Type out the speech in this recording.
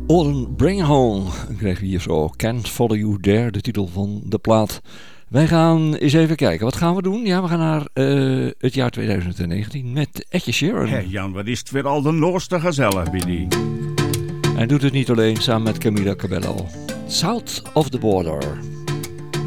Autumn Bring Home kregen we hier zo. Can't Follow You There, de titel van de plaat. Wij gaan eens even kijken. Wat gaan we doen? Ja, we gaan naar het jaar 2019 met Ed Sheeran. Hey Jan, wat is het weer al de nooste gezellig, Billy. Hij doet het niet alleen, samen met Camila Cabello. South of the Border.